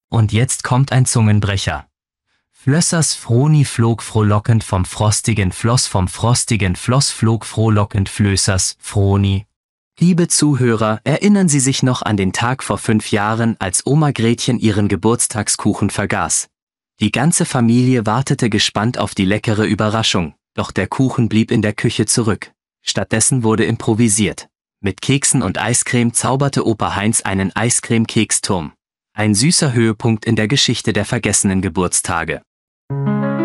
Und jetzt kommt ein Zungenbrecher. Flössers Froni flog frohlockend vom frostigen Floss flog frohlockend Flößers Froni. Liebe Zuhörer, erinnern Sie sich noch an den Tag vor 5 Jahren, als Oma Gretchen ihren Geburtstagskuchen vergaß? Die ganze Familie wartete gespannt auf die leckere Überraschung, doch der Kuchen blieb in der Küche zurück. Stattdessen wurde improvisiert. Mit Keksen und Eiscreme zauberte Opa Heinz einen Eiscreme-Keksturm. Ein süßer Höhepunkt in der Geschichte der vergessenen Geburtstage.